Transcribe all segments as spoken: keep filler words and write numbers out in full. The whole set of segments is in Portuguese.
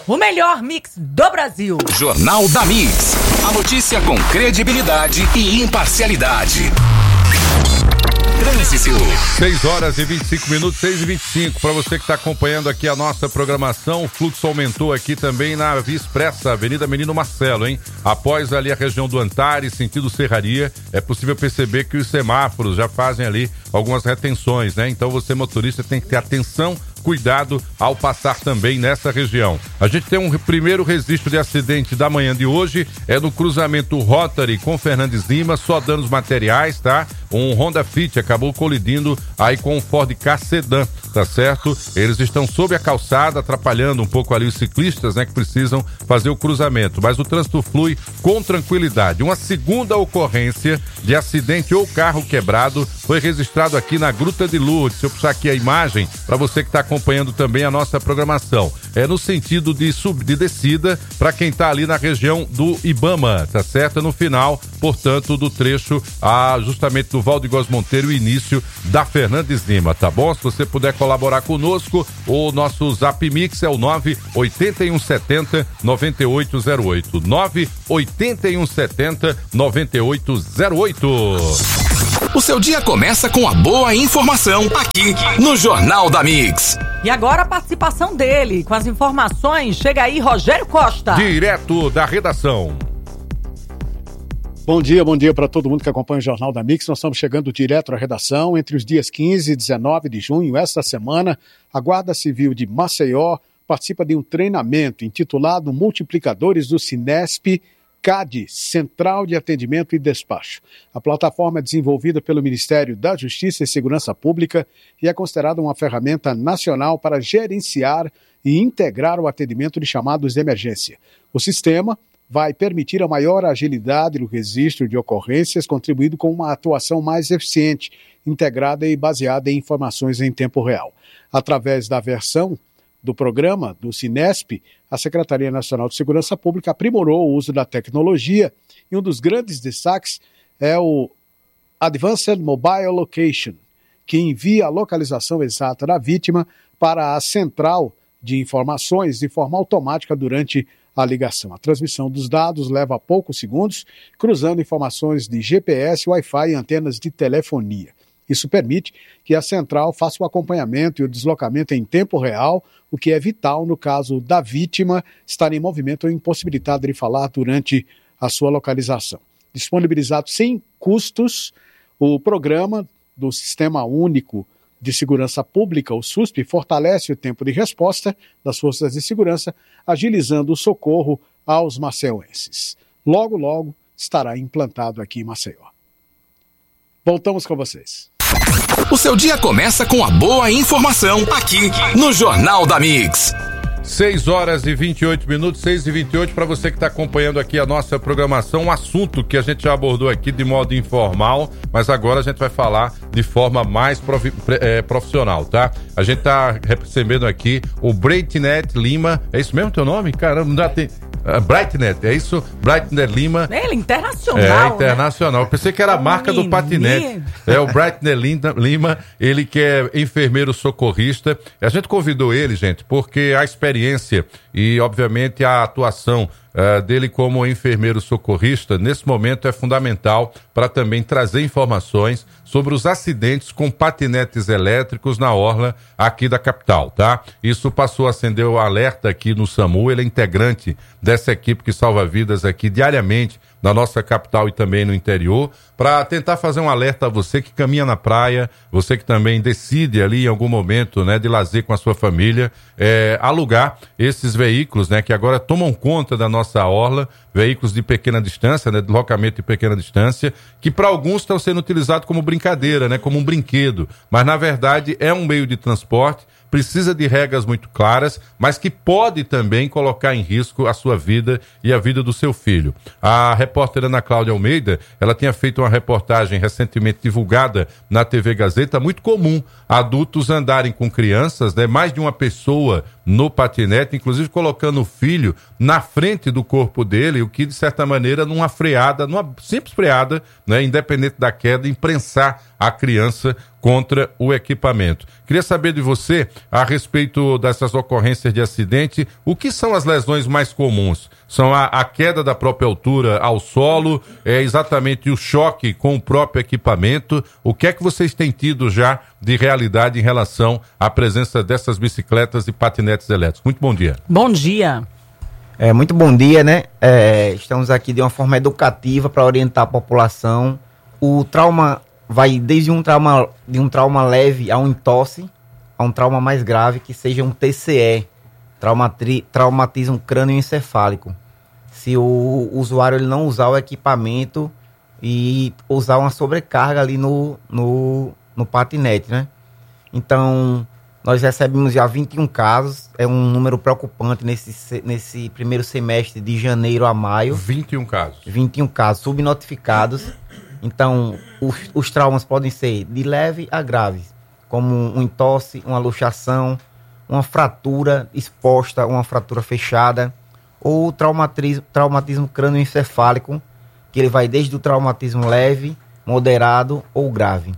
O melhor mix do Brasil. Jornal da Mix. A notícia com credibilidade e imparcialidade. Trânsito. seis horas e vinte e cinco minutos, seis e vinte e cinco. Para você que está acompanhando aqui a nossa programação, o fluxo aumentou aqui também na Via Expressa, Avenida Menino Marcelo, hein? Após ali a região do Antares, sentido Serraria, é possível perceber que os semáforos já fazem ali algumas retenções, né? Então você, motorista, tem que ter atenção, cuidado ao passar também nessa região. A gente tem um primeiro registro de acidente da manhã de hoje, é no cruzamento Rotary com Fernandes Lima, só danos materiais, tá? Um Honda Fit acabou colidindo aí com um Ford Ka Sedan, tá certo? Eles estão sob a calçada, atrapalhando um pouco ali os ciclistas, né, que precisam fazer o cruzamento, mas o trânsito flui com tranquilidade. Uma segunda ocorrência de acidente ou carro quebrado foi registrado aqui na Gruta de Lourdes. Se eu puxar aqui a imagem, para você que está acompanhando também a nossa programação, é no sentido de sub, de descida para quem está ali na região do Ibama, tá certo? No final, portanto, do trecho a, justamente do Valdegoz Monteiro, o início da Fernandes Lima, tá bom? Se você puder colaborar conosco, o nosso Zap Mix é o nove oito um sete zero nove oito zero oito, nove oito um sete zero nove oito zero oito. O seu dia começa com a boa informação aqui no Jornal da Mix. E agora a participação dele com as informações. Chega aí, Rogério Costa. Direto da redação. Bom dia, bom dia para todo mundo que acompanha o Jornal da Mix. Nós estamos chegando direto à redação entre os dias quinze e dezenove de junho. Esta semana, a Guarda Civil de Maceió participa de um treinamento intitulado Multiplicadores do Sinesp C A D, Central de Atendimento e Despacho. A plataforma é desenvolvida pelo Ministério da Justiça e Segurança Pública e é considerada uma ferramenta nacional para gerenciar e integrar o atendimento de chamados de emergência. O sistema vai permitir a maior agilidade no registro de ocorrências, contribuindo com uma atuação mais eficiente, integrada e baseada em informações em tempo real. Através da versão do programa do Sinesp, a Secretaria Nacional de Segurança Pública aprimorou o uso da tecnologia e um dos grandes destaques é o Advanced Mobile Location, que envia a localização exata da vítima para a central de informações de forma automática durante a ligação. A transmissão dos dados leva poucos segundos, cruzando informações de G P S, Wi-Fi e antenas de telefonia. Isso permite que a central faça o acompanhamento e o deslocamento em tempo real, o que é vital no caso da vítima estar em movimento ou impossibilitada de falar durante a sua localização. Disponibilizado sem custos, o programa do Sistema Único de Segurança Pública, o SUSP, fortalece o tempo de resposta das forças de segurança, agilizando o socorro aos maceienses. Logo, logo, estará implantado aqui em Maceió. Voltamos com vocês. O seu dia começa com a boa informação aqui no Jornal da Mix. seis horas e vinte e oito minutos, seis e vinte e oito, para você que está acompanhando aqui a nossa programação, um assunto que a gente já abordou aqui de modo informal, mas agora a gente vai falar de forma mais profi- é, profissional, tá? A gente está recebendo aqui o Brightnet Lima, é isso mesmo teu nome? Caramba, não tem... Uh, Brightnet, é isso? Brightnet Lima. Ele, internacional, É, internacional. Né? Eu pensei que era a marca do patinete. É o Brightnet Lima, ele que é enfermeiro socorrista. A gente convidou ele, gente, porque a experiência e, obviamente, a atuação uh, dele como enfermeiro socorrista, nesse momento, é fundamental para também trazer informações sobre os acidentes com patinetes elétricos na orla aqui da capital, tá? Isso passou a acender o alerta aqui no SAMU, ele é integrante dessa equipe que salva vidas aqui diariamente na nossa capital e também no interior, para tentar fazer um alerta a você que caminha na praia, você que também decide ali em algum momento, né, de lazer com a sua família, é, alugar esses veículos, né, que agora tomam conta da nossa orla, veículos de pequena distância, né, deslocamento de pequena distância, que para alguns estão sendo utilizados como brincadeira, né, como um brinquedo, mas na verdade é um meio de transporte, precisa de regras muito claras, mas que pode também colocar em risco a sua vida e a vida do seu filho. A repórter Ana Cláudia Almeida, ela tinha feito uma reportagem recentemente divulgada na T V Gazeta, muito comum adultos andarem com crianças, né, mais de uma pessoa no patinete, inclusive colocando o filho na frente do corpo dele, o que de certa maneira numa freada, numa simples freada, né, independente da queda, imprensar a criança com contra o equipamento. Queria saber de você, a respeito dessas ocorrências de acidente, o que são as lesões mais comuns? São a, a queda da própria altura ao solo, é exatamente o choque com o próprio equipamento? O que é que vocês têm tido já de realidade em relação à presença dessas bicicletas e patinetes elétricos? Muito bom dia. Bom dia. É, muito bom dia, né? É, estamos aqui de uma forma educativa para orientar a população. O trauma vai desde um trauma, de um trauma leve a um entorse, a um trauma mais grave, que seja um T C E, traumatri, traumatismo crânioencefálico. Se o usuário ele não usar o equipamento e usar uma sobrecarga ali no, no, no patinete, né? Então, nós recebemos já vinte e um casos, é um número preocupante nesse, nesse primeiro semestre de janeiro a maio. vinte e um casos. vinte e um casos subnotificados. Então, os, os traumas podem ser de leve a grave, como um entorse, uma luxação, uma fratura exposta, uma fratura fechada, ou traumatismo, traumatismo crânioencefálico, que ele vai desde o traumatismo leve, moderado ou grave.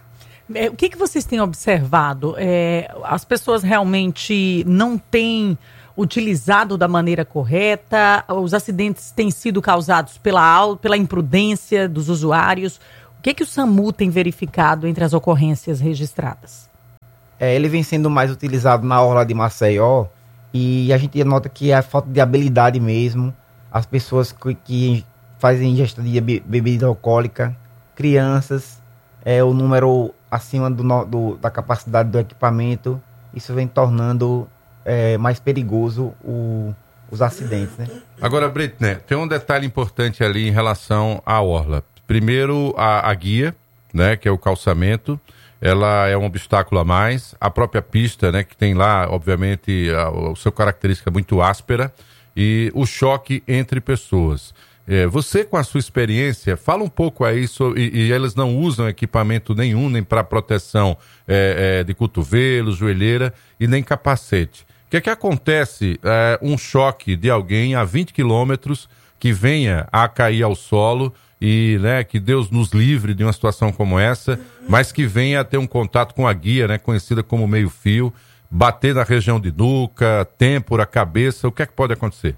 É, o que, que vocês têm observado? É, as pessoas realmente não têm utilizado da maneira correta? Os acidentes têm sido causados pela, pela imprudência dos usuários? O que, que o SAMU tem verificado entre as ocorrências registradas? É, ele vem sendo mais utilizado na orla de Maceió e a gente nota que é a falta de habilidade mesmo. As pessoas que, que fazem ingestão de bebida alcoólica, crianças, é, o número acima do, do, da capacidade do equipamento, isso vem tornando é, mais perigoso o, os acidentes, né? Agora, Bretner, tem um detalhe importante ali em relação à orla. Primeiro, a, a guia, né, que é o calçamento, ela é um obstáculo a mais. A própria pista, né, que tem lá, obviamente, a, a sua característica muito áspera, e o choque entre pessoas. É, você, com a sua experiência, fala um pouco aí sobre, e, e eles não usam equipamento nenhum, nem para proteção é, é, de cotovelo, joelheira e nem capacete. O que é que acontece é, um choque de alguém a vinte quilômetros que venha a cair ao solo e, né, que Deus nos livre de uma situação como essa, mas que venha a ter um contato com a guia, né, conhecida como meio-fio, bater na região de nuca, têmpora, cabeça, o que é que pode acontecer?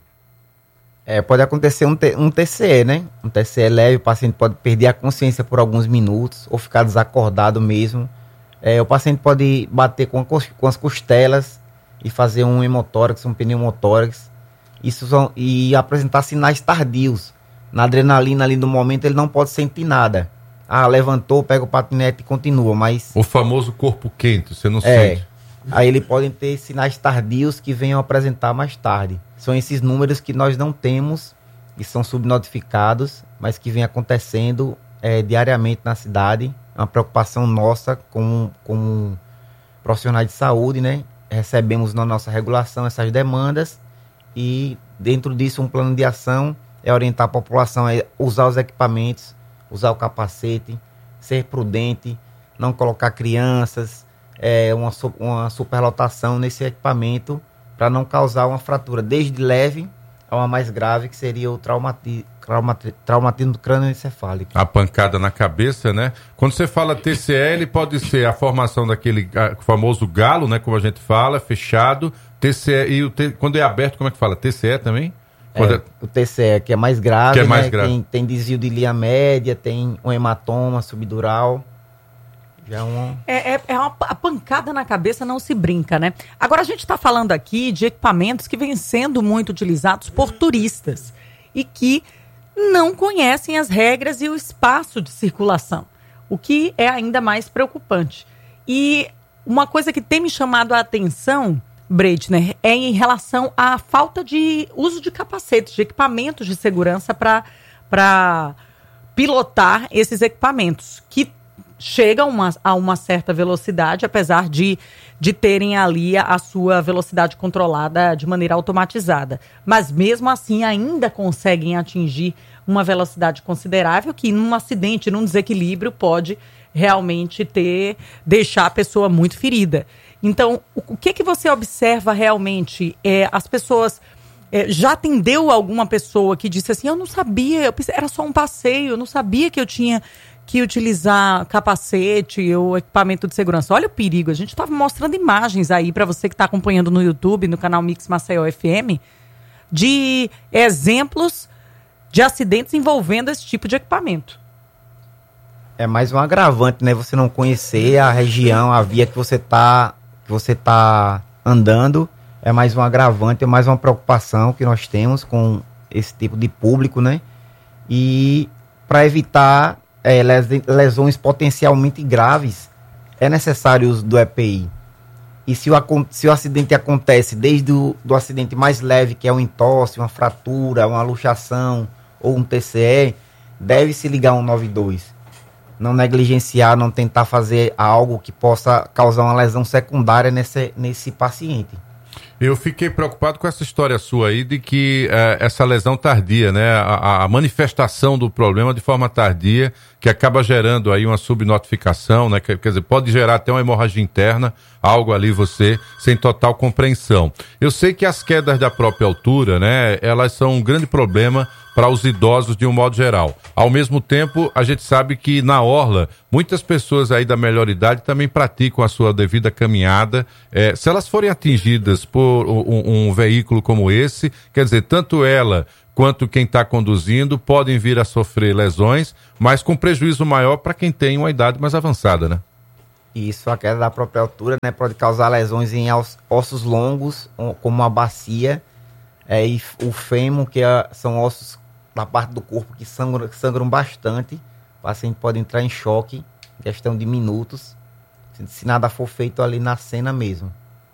É, pode acontecer um, T, um T C E, né? Um T C E leve, o paciente pode perder a consciência por alguns minutos ou ficar desacordado mesmo. É, o paciente pode bater com, com as costelas e fazer um hemotórax, um pneumotórax. Isso são, e apresentar sinais tardios. Na adrenalina ali no momento ele não pode sentir nada. Ah, levantou, pega o patinete e continua, mas... O famoso corpo quente, você não é, sente. Aí ele pode ter sinais tardios que venham apresentar mais tarde. São esses números que nós não temos e são subnotificados, mas que vem acontecendo é, diariamente na cidade. É uma preocupação nossa como, como profissionais de saúde, né? Recebemos na nossa regulação essas demandas e dentro disso um plano de ação é orientar a população a usar os equipamentos, usar o capacete, ser prudente, não colocar crianças, é, uma, uma superlotação nesse equipamento para não causar uma fratura, desde leve a uma mais grave, que seria o traumati, traumati, traumatismo crânioencefálico. A pancada na cabeça, né? Quando você fala T C E, ele pode ser a formação daquele famoso galo, né? Como a gente fala, fechado. T C E, e o T, quando é aberto, como é que fala? T C E também? É, é... O T C E, que é mais grave, que é mais né? grave. Tem, tem desvio de linha média, tem um hematoma subdural. Já uma... É, é, é uma, a pancada na cabeça não se brinca, né? Agora a gente está falando aqui de equipamentos que vêm sendo muito utilizados por turistas e que não conhecem as regras e o espaço de circulação, o que é ainda mais preocupante. E uma coisa que tem me chamado a atenção, Bretner, é em relação à falta de uso de capacetes, de equipamentos de segurança para pilotar esses equipamentos, que chegam uma, a uma certa velocidade, apesar de, de terem ali a, a sua velocidade controlada de maneira automatizada. Mas mesmo assim ainda conseguem atingir uma velocidade considerável que num acidente, num desequilíbrio, pode realmente ter, deixar a pessoa muito ferida. Então, o, o que, que você observa realmente? É, as pessoas... É, já atendeu alguma pessoa que disse assim, eu não sabia, eu pensei, era só um passeio, eu não sabia que eu tinha que utilizar capacete ou equipamento de segurança. Olha o perigo, a gente estava mostrando imagens aí para você que está acompanhando no YouTube, no canal Mix Maceió F M, de exemplos de acidentes envolvendo esse tipo de equipamento. É mais um agravante, né? Você não conhecer a região, a via que você está que você tá andando, é mais um agravante, é mais uma preocupação que nós temos com esse tipo de público, né? E para evitar é, lesões potencialmente graves, é necessário o uso do E P I. E se o, se o acidente acontece desde o do acidente mais leve, que é um entorse, uma fratura, uma luxação ou um T C E, deve-se ligar um nove dois. Não negligenciar, não tentar fazer algo que possa causar uma lesão secundária nesse, nesse paciente. Eu fiquei preocupado com essa história sua aí de que uh, essa lesão tardia, né, a, a manifestação do problema de forma tardia, que acaba gerando aí uma subnotificação, né, quer, quer dizer, pode gerar até uma hemorragia interna, algo ali você sem total compreensão. Eu sei que as quedas da própria altura, né, elas são um grande problema para os idosos de um modo geral. Ao mesmo tempo, a gente sabe que na orla, muitas pessoas aí da melhor idade também praticam a sua devida caminhada. É, se elas forem atingidas por um, um veículo como esse, quer dizer, tanto ela quanto quem está conduzindo podem vir a sofrer lesões, mas com prejuízo maior para quem tem uma idade mais avançada, né? Isso, a queda da própria altura, né, pode causar lesões em ossos longos, como a bacia, é, e o fêmur, que é, são ossos na parte do corpo que sangram, sangram bastante. O paciente pode entrar em choque em questão de minutos, se, se nada for feito ali na cena mesmo.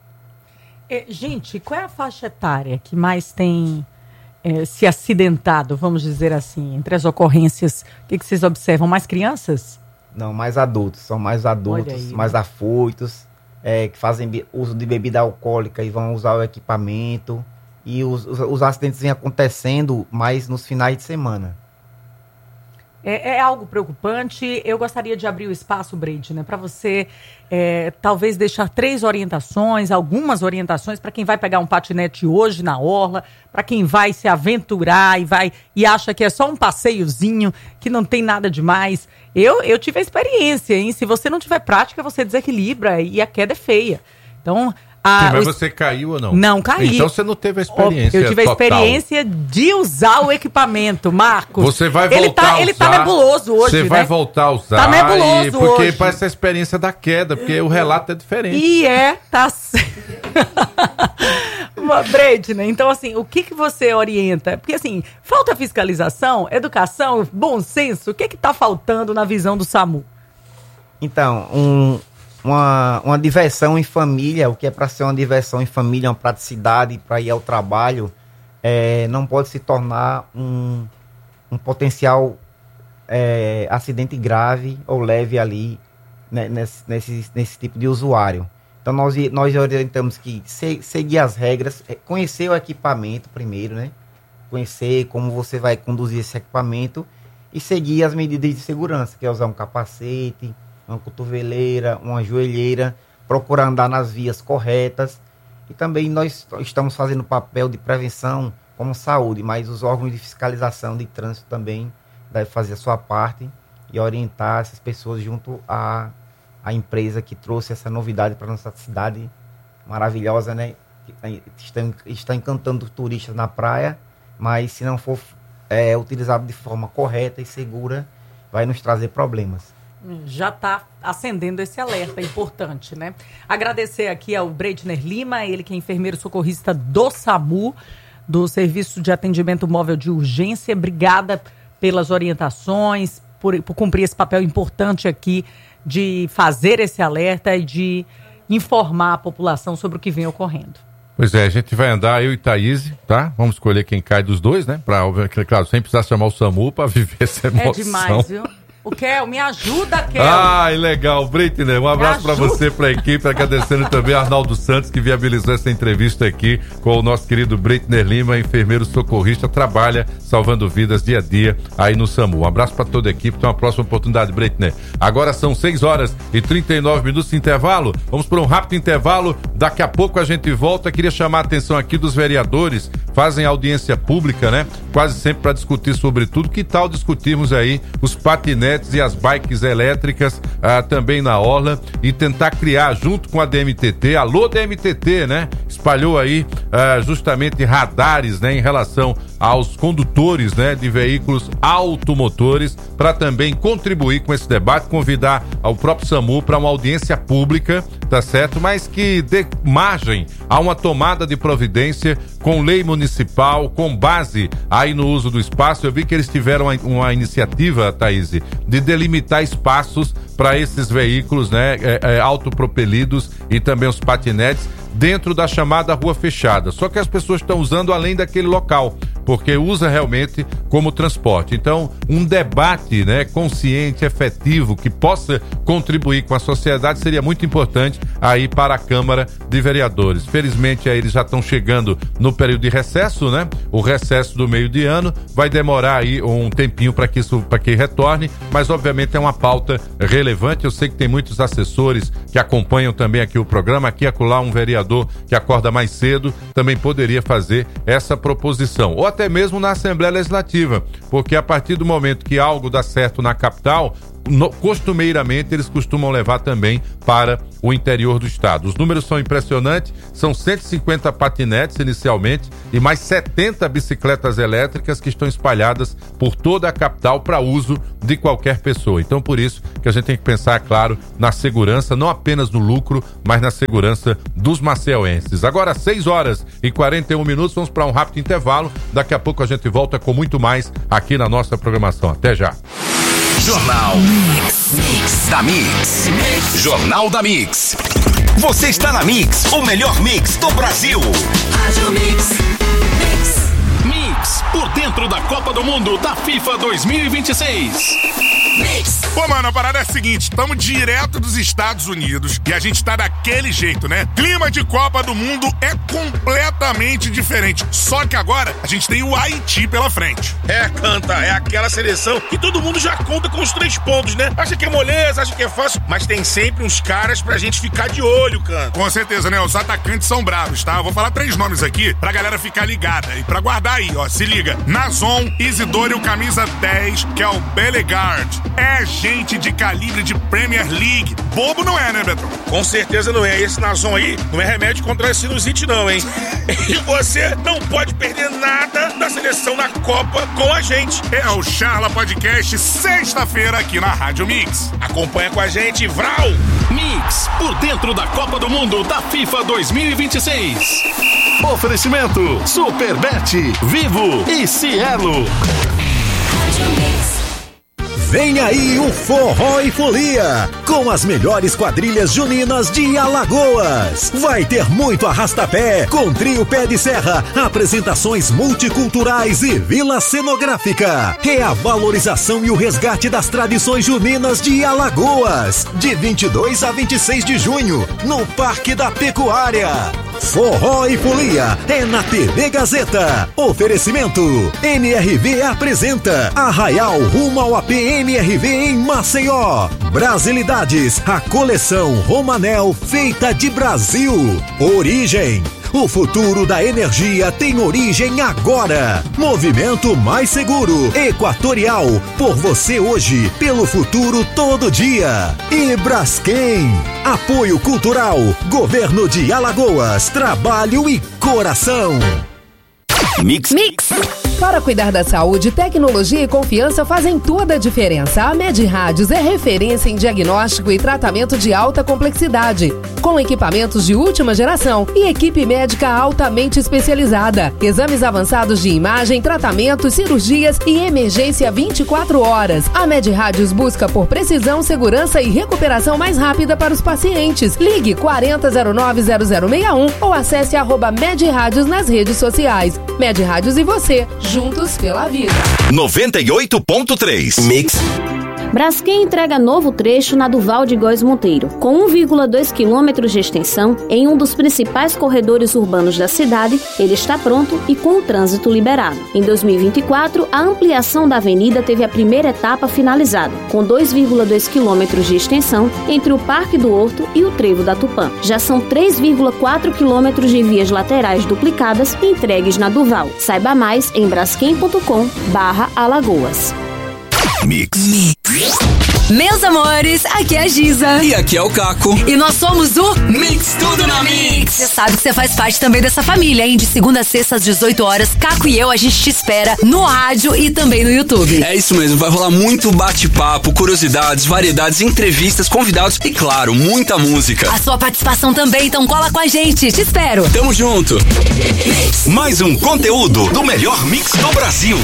É, gente, qual é a faixa etária que mais tem é, se acidentado, vamos dizer assim, entre as ocorrências? O que, que vocês observam? Mais crianças? Não, mais adultos. São mais adultos, aí, mais afoitos, é, que fazem uso de bebida alcoólica e vão usar o equipamento. E os, os, os acidentes vêm acontecendo mais nos finais de semana. É, é algo preocupante. Eu gostaria de abrir o espaço, Breide, né, para você é, talvez deixar três orientações, algumas orientações para quem vai pegar um patinete hoje na orla, para quem vai se aventurar e vai e acha que é só um passeiozinho, que não tem nada demais. Eu, eu tive a experiência, hein? Se você não tiver prática, você desequilibra e a queda é feia. Então... Ah, Sim, mas você caiu ou não? Não, caí. Então você não teve a experiência Eu tive a total. experiência de usar o equipamento, Marcos. Você vai voltar ele tá, a usar. Ele tá nebuloso hoje, Você né? vai voltar a usar. Tá nebuloso e, Porque hoje. parece a experiência da queda, porque o relato é diferente. E é, tá... Breide, né? Então, assim, o que que você orienta? Porque, assim, falta fiscalização, educação, bom senso. O que que tá faltando na visão do SAMU? Então, um... Uma, uma diversão em família, o que é para ser uma diversão em família, uma praticidade para ir ao trabalho, é, não pode se tornar um, um potencial é, acidente grave ou leve ali, né, nesse, nesse, nesse tipo de usuário. Então nós, nós orientamos que se, seguir as regras, conhecer o equipamento primeiro, né? Conhecer como você vai conduzir esse equipamento e seguir as medidas de segurança, que é usar um capacete, uma cotoveleira, uma joelheira, procurar andar nas vias corretas. E também nós estamos fazendo papel de prevenção como saúde, mas os órgãos de fiscalização de trânsito também devem fazer a sua parte e orientar essas pessoas junto à, à empresa que trouxe essa novidade para a nossa cidade maravilhosa, né? Está, está encantando turistas na praia, mas se não for é, utilizado de forma correta e segura, vai nos trazer problemas. Já está acendendo esse alerta importante, né? Agradecer aqui ao Breitner Lima, ele que é enfermeiro socorrista do SAMU, do Serviço de Atendimento Móvel de Urgência. Obrigada pelas orientações, por, por cumprir esse papel importante aqui de fazer esse alerta e de informar a população sobre o que vem ocorrendo. Pois é, a gente vai andar, eu e Thaís, tá? Vamos escolher quem cai dos dois, né? Pra, claro, sem precisar chamar o SAMU para viver essa emoção. É demais, viu? O Kel, me ajuda, Kel. Ai, legal. Breitner, um abraço para você, para a equipe, agradecendo também a Arnaldo Santos, que viabilizou essa entrevista aqui com o nosso querido Breitner Lima, enfermeiro socorrista, trabalha salvando vidas dia a dia aí no SAMU. Um abraço para toda a equipe, até uma próxima oportunidade, Breitner. Agora são seis horas e trinta e nove minutos de intervalo, vamos para um rápido intervalo, daqui a pouco a gente volta. Queria chamar a atenção aqui dos vereadores, fazem audiência pública, né? Quase sempre para discutir sobre tudo. Que tal discutirmos aí os patinetes patinetes e as bikes elétricas ah, também na orla e tentar criar junto com a D M T T, alô D M T T, né? Espalhou aí ah, justamente radares, né, em relação aos condutores, né, de veículos automotores, para também contribuir com esse debate, convidar ao próprio SAMU para uma audiência pública, tá certo? Mas que dê margem a uma tomada de providência com lei municipal, com base aí no uso do espaço. Eu vi que eles tiveram uma iniciativa, Thaís, de delimitar espaços para esses veículos, né, é, é, autopropelidos e também os patinetes dentro da chamada rua fechada. Só que as pessoas estão usando além daquele local, porque usa realmente como transporte. Então, um debate, né, consciente, efetivo, que possa contribuir com a sociedade seria muito importante aí para a Câmara de Vereadores. Felizmente, aí eles já estão chegando no período de recesso, né? O recesso do meio de ano vai demorar aí um tempinho para que isso, para que retorne, mas obviamente é uma pauta relevante. Eu sei que tem muitos assessores que acompanham também aqui o programa, aqui e acolá um vereador que acorda mais cedo também poderia fazer essa proposição, ou até mesmo na Assembleia Legislativa, porque a partir do momento que algo dá certo na capital, no, costumeiramente eles costumam levar também para o interior do estado. Os números são impressionantes, são cento e cinquenta patinetes inicialmente e mais setenta bicicletas elétricas que estão espalhadas por toda a capital para uso de qualquer pessoa. Então, por isso que a gente tem que pensar, claro, na segurança, não apenas no lucro, mas na segurança dos maceienses. Agora, seis horas e quarenta e um minutos, vamos para um rápido intervalo. Daqui a pouco a gente volta com muito mais aqui na nossa programação. Até já. Jornal Mix, Mix da Mix. Jornal da Mix. Você está na Mix, o melhor mix do Brasil. Rádio Mix. Mix. Mix, por dentro da Copa do Mundo da FIFA dois mil e vinte e seis. Mix. Pô, mano, a parada é a seguinte, estamos direto dos Estados Unidos e a gente tá daquele jeito, né? Clima de Copa do Mundo é completamente diferente, só que agora a gente tem o Haiti pela frente. É, Canta, é aquela seleção que todo mundo já conta com os três pontos, né? Acha que é moleza, acha que é fácil, mas tem sempre uns caras pra gente ficar de olho, Canta. Com certeza, né? Os atacantes são bravos, tá? Eu vou falar três nomes aqui pra galera ficar ligada e pra guardar aí, ó, se liga. Nazon, Isidore, o camisa dez, que é o Bellegarde. É gente de calibre de Premier League. Bobo não é, né, Betão? Com certeza não é. Esse Nazon aí não é remédio contra a sinusite não, hein? E você não pode perder nada da seleção na Copa com a gente. É o Charla Podcast, sexta-feira aqui na Rádio Mix. Acompanha com a gente, Vral. Mix, por dentro da Copa do Mundo da FIFA dois mil e vinte e seis. Oferecimento Superbet, Vivo e Cielo. Vem aí o Forró e Folia, com as melhores quadrilhas juninas de Alagoas. Vai ter muito arrastapé, com trio Pé de Serra, apresentações multiculturais e vila cenográfica. É a valorização e o resgate das tradições juninas de Alagoas. De vinte e dois a vinte e seis de junho, no Parque da Pecuária. Forró e Folia é na T V Gazeta. Oferecimento N R V apresenta Arraial rumo ao A P M R V em Maceió. Brasilidades, a coleção Romanel feita de Brasil. Origem, o futuro da energia tem origem agora. Movimento Mais Seguro, Equatorial, por você hoje, pelo futuro todo dia. E Braskem, apoio cultural, Governo de Alagoas, trabalho e coração. Mix. Mix. Para cuidar da saúde, tecnologia e confiança fazem toda a diferença. A Med Rádios é referência em diagnóstico e tratamento de alta complexidade, com equipamentos de última geração e equipe médica altamente especializada. Exames avançados de imagem, tratamentos, cirurgias e emergência vinte e quatro horas. A Med Rádios busca por precisão, segurança e recuperação mais rápida para os pacientes. Ligue quarenta zero nove zero zero seis um ou acesse arroba Med Rádios nas redes sociais. Med Rádios e você, juntos pela vida. noventa e oito ponto três Mix. Braskem entrega novo trecho na Duval de Góes Monteiro, com um vírgula dois quilômetros de extensão em um dos principais corredores urbanos da cidade. Ele está pronto e com o trânsito liberado. Em dois mil e vinte e quatro, a ampliação da avenida teve a primeira etapa finalizada, com dois vírgula dois quilômetros de extensão entre o Parque do Horto e o Trevo da Tupã. Já são três vírgula quatro quilômetros de vias laterais duplicadas entregues na Duval. Saiba mais em braskem ponto com barra Alagoas. Mix. Mix. Meus amores, aqui é a Giza. E aqui é o Caco. E nós somos o Mix Tudo na Mix. Você sabe que você faz parte também dessa família, hein? De segunda a sexta às dezoito horas, Caco e eu, a gente te espera no rádio e também no YouTube. É isso mesmo, vai rolar muito bate-papo, curiosidades, variedades, entrevistas, convidados e, claro, muita música. A sua participação também, então cola com a gente. Te espero. Tamo junto. Mais um conteúdo do melhor mix do Brasil.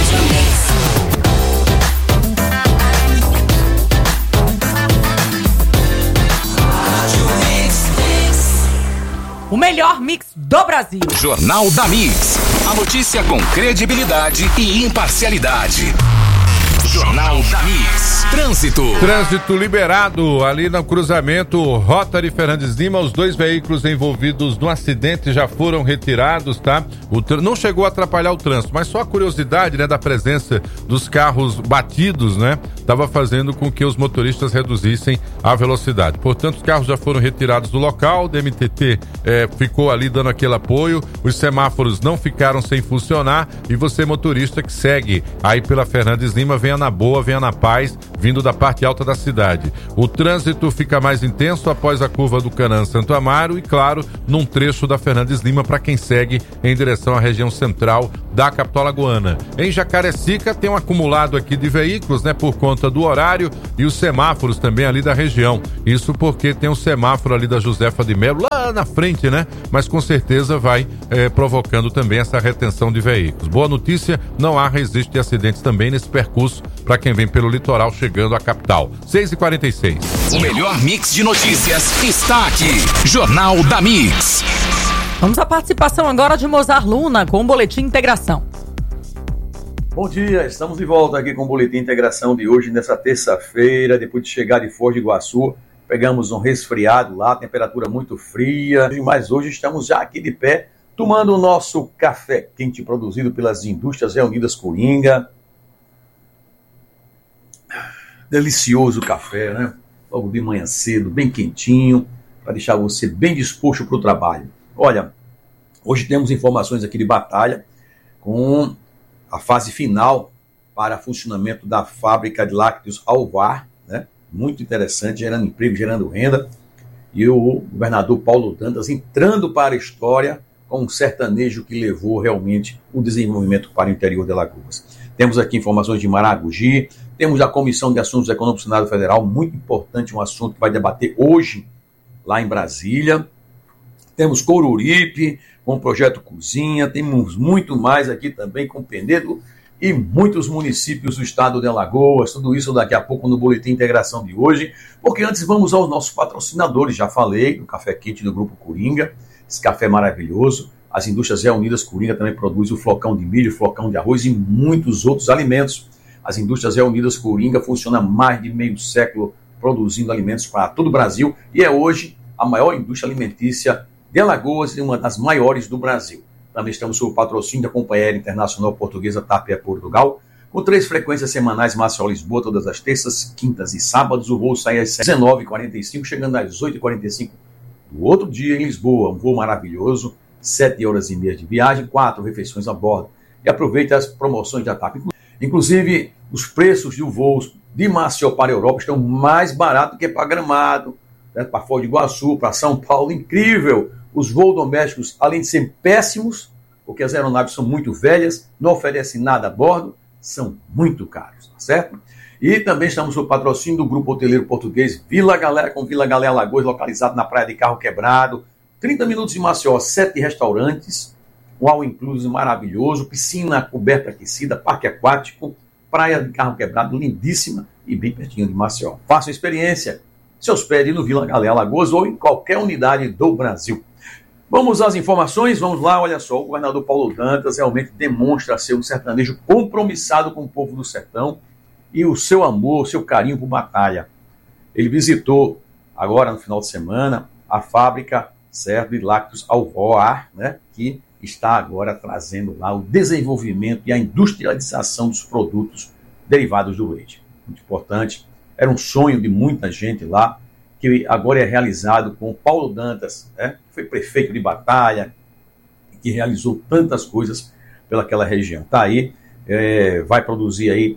O melhor mix do Brasil. Jornal da Mix. A notícia com credibilidade e imparcialidade. Jornal da Mix. Trânsito. Trânsito liberado ali no cruzamento Rotary Fernandes Lima. Os dois veículos envolvidos no acidente já foram retirados, tá? O tr... Não chegou a atrapalhar o trânsito, mas só a curiosidade, né, da presença dos carros batidos, né, estava fazendo com que os motoristas reduzissem a velocidade. Portanto, os carros já foram retirados do local. O D M T T eh, ficou ali dando aquele apoio. Os semáforos não ficaram sem funcionar. E você, motorista que segue aí pela Fernandes Lima, venha na boa, venha na paz, vindo da parte alta da cidade. O trânsito fica mais intenso após a curva do Canaã Santo Amaro e, claro, num trecho da Fernandes Lima para quem segue em direção à região central da capital alagoana. Em Jacarecica tem um acumulado aqui de veículos, né, por conta do horário e os semáforos também ali da região. Isso porque tem um semáforo ali da Josefa de Melo lá na frente, né? Mas com certeza vai eh, provocando também essa retenção de veículos. Boa notícia, não há registro de acidentes também nesse percurso para quem vem pelo litoral chegando à capital. seis e quarenta e seis. O melhor mix de notícias está aqui. Jornal da Mix. Vamos à participação agora de Mozart Luna com o Boletim Integração. Bom dia, estamos de volta aqui com o Boletim Integração de hoje, nessa terça-feira, depois de chegar de Foz do Iguaçu. Pegamos um resfriado lá, temperatura muito fria, mas hoje estamos já aqui de pé, tomando o nosso café quente produzido pelas Indústrias Reunidas Coringa. Delicioso café, né? Logo de manhã cedo, bem quentinho, para deixar você bem disposto para o trabalho. Olha, hoje temos informações aqui de Batalha com a fase final para funcionamento da fábrica de lácteos Alvar, né? Muito interessante, gerando emprego, gerando renda. E o governador Paulo Dantas entrando para a história com um sertanejo que levou realmente o desenvolvimento para o interior de Alagoas. Temos aqui informações de Maragogi, temos a Comissão de Assuntos Econômicos do Senado Federal, muito importante, um assunto que vai debater hoje lá em Brasília. Temos Coruripe, com o projeto Cozinha, temos muito mais aqui também com Penedo e muitos municípios do estado de Alagoas, tudo isso daqui a pouco no Boletim Integração de hoje, porque antes vamos aos nossos patrocinadores, já falei do Café Quente do Grupo Coringa, esse café maravilhoso. As Indústrias Reunidas Coringa também produz o flocão de milho, flocão de arroz e muitos outros alimentos. As Indústrias Reunidas Coringa funcionam há mais de meio século produzindo alimentos para todo o Brasil e é hoje a maior indústria alimentícia de Alagoas e uma das maiores do Brasil. Também estamos sob o patrocínio da Companhia Aérea Internacional Portuguesa TAP Air Portugal, com três frequências semanais Maceió-Lisboa, todas as terças, quintas e sábados. O voo sai às dezenove e quarenta e cinco, chegando às oito e quarenta e cinco do outro dia em Lisboa. Um voo maravilhoso, sete horas e meia de viagem, quatro refeições a bordo. E aproveite as promoções da TAP. Inclusive, os preços de voos de Maceió para a Europa estão mais baratos que para Gramado, né, para Foz do Iguaçu, para São Paulo. Incrível! Os voos domésticos, além de serem péssimos, porque as aeronaves são muito velhas, não oferecem nada a bordo, são muito caros, tá certo? E também estamos sob patrocínio do Grupo Hoteleiro Português Vila Galé, com Vila Galé Alagoas, localizado na Praia de Carro Quebrado, trinta minutos de Maceió, sete restaurantes, um all inclusive maravilhoso, piscina coberta aquecida, parque aquático, Praia de Carro Quebrado, lindíssima e bem pertinho de Maceió. Faça a experiência, se hospede no Vila Galé Alagoas ou em qualquer unidade do Brasil. Vamos às informações, vamos lá, olha só, o governador Paulo Dantas realmente demonstra ser um sertanejo compromissado com o povo do sertão e o seu amor, o seu carinho por Batalha. Ele visitou agora no final de semana a fábrica, certo, de lácteos Alvar, né, que está agora trazendo lá o desenvolvimento e a industrialização dos produtos derivados do leite. Muito importante, era um sonho de muita gente lá, que agora é realizado com o Paulo Dantas, né, que foi prefeito de Batalha, que realizou tantas coisas pelaquela região. Está aí, é, vai produzir aí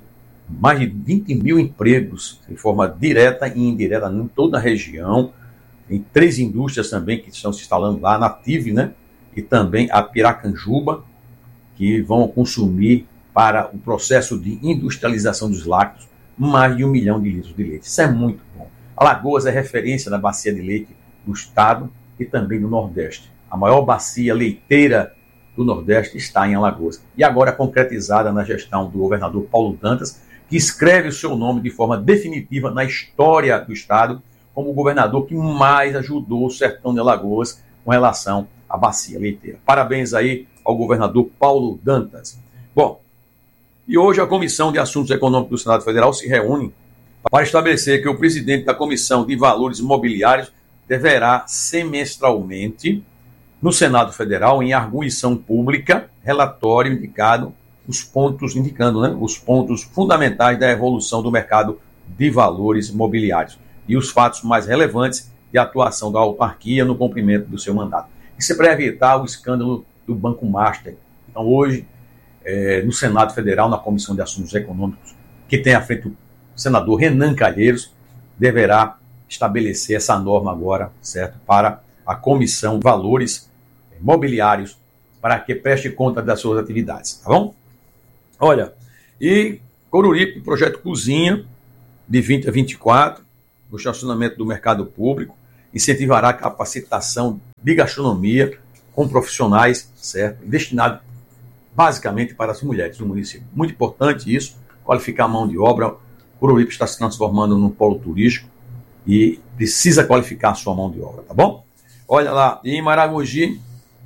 mais de vinte mil empregos de forma direta e indireta em toda a região. Tem três indústrias também que estão se instalando lá, a Native, né? E também a Piracanjuba, que vão consumir para o processo de industrialização dos lácteos mais de um milhão de litros de leite. Isso é muito bom. Alagoas é referência na bacia de leite do estado e também do Nordeste. A maior bacia leiteira do Nordeste está em Alagoas. E agora concretizada na gestão do governador Paulo Dantas, que escreve o seu nome de forma definitiva na história do estado como o governador que mais ajudou o sertão de Alagoas com relação à bacia leiteira. Parabéns aí ao governador Paulo Dantas. Bom, e hoje a Comissão de Assuntos Econômicos do Senado Federal se reúne para estabelecer que o presidente da Comissão de Valores Imobiliários deverá semestralmente, no Senado Federal, em arguição pública, relatório indicado os pontos, indicando né, os pontos fundamentais da evolução do mercado de valores imobiliários e os fatos mais relevantes de atuação da autarquia no cumprimento do seu mandato. Isso é para evitar o escândalo do Banco Master. Então, hoje, é, no Senado Federal, na Comissão de Assuntos Econômicos, que tem à frente o senador Renan Calheiros, deverá estabelecer essa norma agora, certo, para a Comissão de Valores Imobiliários, para que preste conta das suas atividades, tá bom? Olha, e Coruripe, projeto Cozinha, de vinte a vinte e quatro, no estacionamento do mercado público, incentivará a capacitação de gastronomia com profissionais, certo, destinado basicamente para as mulheres do município. Muito importante isso, qualificar a mão de obra. Coruripe está se transformando num polo turístico e precisa qualificar a sua mão de obra, tá bom? Olha lá, em Maragogi,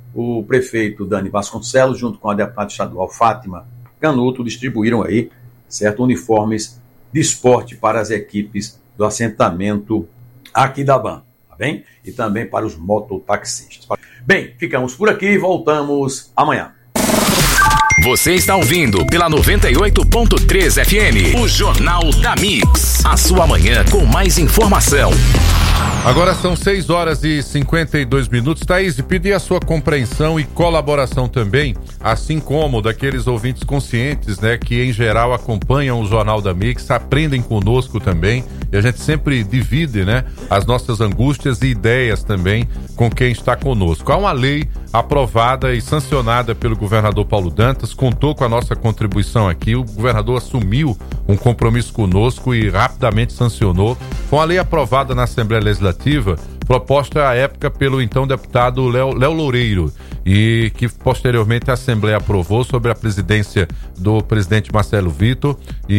o prefeito Dani Vasconcelos, junto com a deputada estadual Fátima Canuto, distribuíram aí, certo, uniformes de esporte para as equipes do assentamento Aquidaban, tá bem? E também para os mototaxistas. Bem, ficamos por aqui e voltamos amanhã. Você está ouvindo pela noventa e oito ponto três F M, o Jornal da Mix. A sua manhã com mais informação. Agora são seis horas e cinquenta e dois minutos. Thaís, pedir a sua compreensão e colaboração também, assim como daqueles ouvintes conscientes, né, que em geral acompanham o Jornal da Mix, aprendem conosco também, e a gente sempre divide, né, as nossas angústias e ideias também com quem está conosco. Há uma lei aprovada e sancionada pelo governador Paulo Dantas, contou com a nossa contribuição aqui, o governador assumiu um compromisso conosco e rapidamente sancionou. Foi uma lei aprovada na Assembleia Legislativa, proposta à época pelo então deputado Léo, Léo Loureiro, e que posteriormente a Assembleia aprovou sob a presidência do presidente Marcelo Vitor,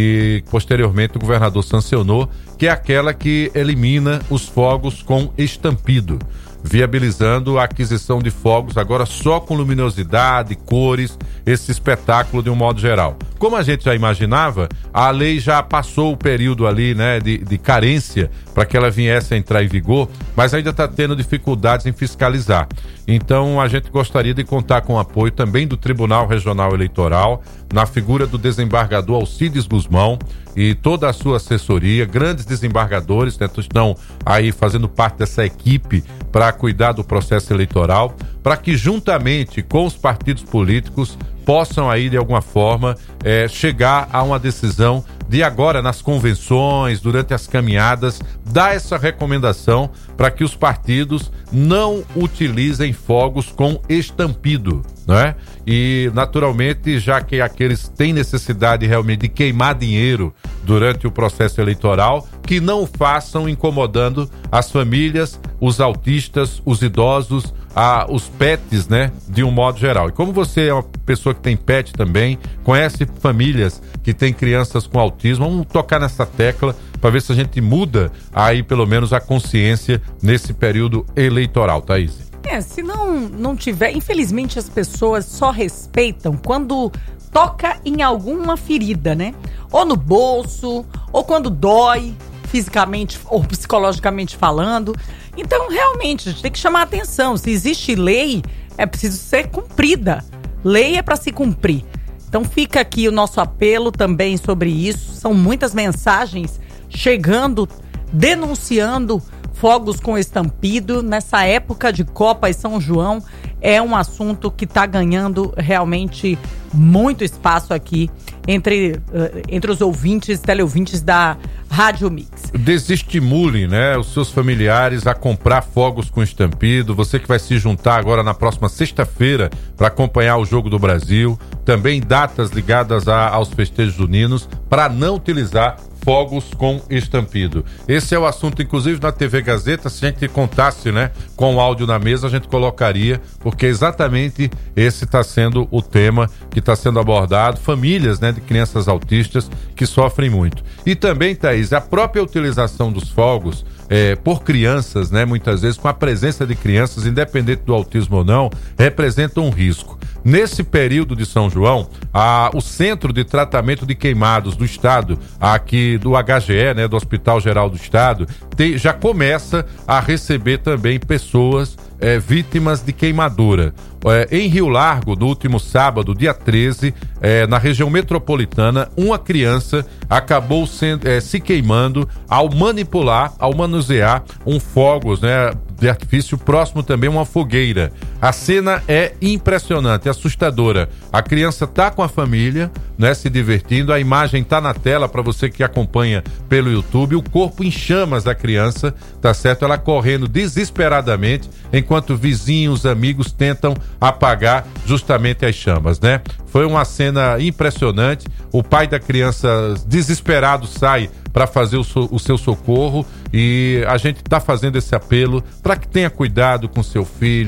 e posteriormente o governador sancionou, que é aquela que elimina os fogos com estampido, viabilizando a aquisição de fogos agora só com luminosidade, cores, esse espetáculo de um modo geral. Como a gente já imaginava, a lei já passou o período ali, né, de, de carência para que ela viesse a entrar em vigor, mas ainda está tendo dificuldades em fiscalizar. Então a gente gostaria de contar com o apoio também do Tribunal Regional Eleitoral, na figura do desembargador Alcides Guzmão e toda a sua assessoria, grandes desembargadores, né, estão aí fazendo parte dessa equipe para cuidar do processo eleitoral, para que juntamente com os partidos políticos possam aí de alguma forma é, chegar a uma decisão de agora nas convenções, durante as caminhadas, dar essa recomendação para que os partidos não utilizem fogos com estampido, né? E naturalmente, já que aqueles têm necessidade realmente de queimar dinheiro durante o processo eleitoral, que não o façam incomodando as famílias, os autistas, os idosos, a, os pets, né, de um modo geral. E como você é uma pessoa que tem pet também, conhece famílias que têm crianças com autismo, vamos tocar nessa tecla para ver se a gente muda aí pelo menos a consciência nesse período eleitoral, Thaís. É, se não, não tiver, infelizmente as pessoas só respeitam quando toca em alguma ferida, né? Ou no bolso, ou quando dói, fisicamente ou psicologicamente falando. Então, realmente, a gente tem que chamar a atenção. Se existe lei, é preciso ser cumprida. Lei é para se cumprir. Então, fica aqui o nosso apelo também sobre isso. São muitas mensagens chegando, denunciando fogos com estampido nessa época de Copa e São João. é um assunto que está ganhando realmente muito espaço aqui entre, uh, entre os ouvintes, teleouvintes da Rádio Mix. Desestimule, né, os seus familiares a comprar fogos com estampido. Você que vai se juntar agora na próxima sexta-feira para acompanhar o Jogo do Brasil. Também datas ligadas a, aos festejos juninos, para não utilizar fogos com estampido. Esse é o assunto, inclusive na T V Gazeta, se a gente contasse, né, com o áudio na mesa, a gente colocaria, porque exatamente esse está sendo o tema que está sendo abordado, famílias, né, de crianças autistas que sofrem muito. E também, Thaís, a própria utilização dos fogos É, por crianças, né, muitas vezes com a presença de crianças, independente do autismo ou não, representa um risco. Nesse período de São João, a, o Centro de Tratamento de Queimados do Estado, aqui do H G E, né, do Hospital Geral do Estado, tem, já começa a receber também pessoas é, vítimas de queimadura. É, em Rio Largo, no último sábado, dia treze, é, na região metropolitana, uma criança acabou sendo, é, se queimando ao manipular, ao manusear um fogos, né, de artifício próximo também a uma fogueira. A cena é impressionante, assustadora. A criança tá com a família, né, se divertindo. A imagem tá na tela para você que acompanha pelo YouTube. O corpo em chamas da criança, tá certo? Ela correndo desesperadamente, enquanto vizinhos, amigos tentam apagar justamente as chamas, né? Foi uma cena impressionante. O pai da criança desesperado sai para fazer o, so, o seu socorro, e a gente está fazendo esse apelo para que tenha cuidado com seu filho.